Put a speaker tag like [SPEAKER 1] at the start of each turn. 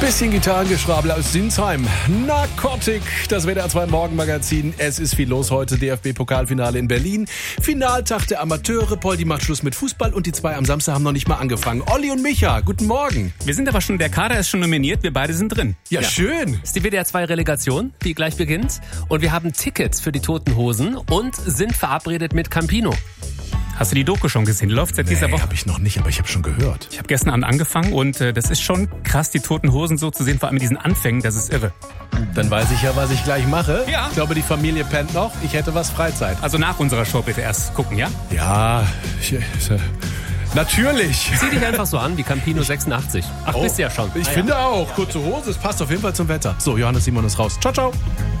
[SPEAKER 1] Bisschen Gitarrengeschrabel aus Sinsheim. Narcotic, das WDR 2 Morgenmagazin. Es ist viel los heute. DFB-Pokalfinale in Berlin. Finaltag der Amateure. Poldi macht Schluss mit Fußball und die zwei am Samstag haben noch nicht mal angefangen. Olli und Micha, guten Morgen.
[SPEAKER 2] Wir sind aber schon, der Kader ist schon nominiert, wir beide sind drin.
[SPEAKER 1] Ja, schön.
[SPEAKER 3] Das ist die WDR 2 Relegation, die gleich beginnt. Und wir haben Tickets für die Toten Hosen und sind verabredet mit Campino.
[SPEAKER 2] Hast du die Doku schon gesehen? Läuft seit dieser Woche.
[SPEAKER 1] Habe ich noch nicht, aber ich habe schon gehört.
[SPEAKER 2] Ich habe gestern Abend angefangen und das ist schon krass, die Toten Hosen so zu sehen, vor allem mit diesen Anfängen, das ist irre.
[SPEAKER 1] Dann weiß ich ja, was ich gleich mache.
[SPEAKER 2] Ja.
[SPEAKER 1] Ich glaube, die Familie pennt noch. Ich hätte was Freizeit.
[SPEAKER 2] Also nach unserer Show bitte erst gucken, ja?
[SPEAKER 1] Ja, natürlich.
[SPEAKER 3] Zieh dich einfach so an wie Campino 86. Ach, bist du ja schon.
[SPEAKER 1] Ich finde auch. Kurze Hose, es passt auf jeden Fall zum Wetter. So, Johannes Simon ist raus. Ciao, ciao.